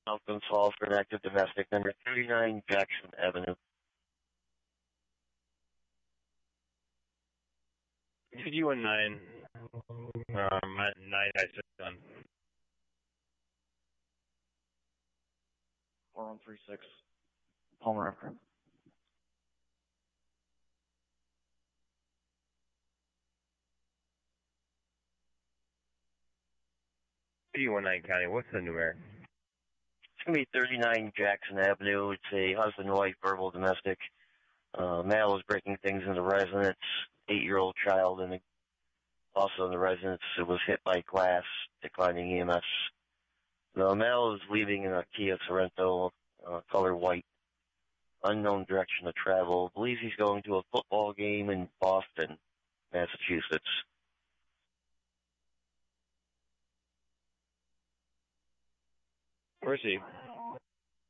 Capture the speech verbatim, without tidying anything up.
Malcolm's Hall for an active domestic, number thirty-nine Jackson Avenue. T D one nine, um, nine I six done. four one three six, Palmer. T D one nine County, what's the numeric? It's going to be thirty-nine Jackson Avenue. It's a husband-wife verbal domestic. Uh, male is breaking things in the residence. Eight-year-old child in the, also in the residence was hit by glass, declining E M S. The male is leaving in a Kia Sorento, uh, color white. Unknown direction of travel. Believes he's going to a football game in Boston, Massachusetts. Where is he?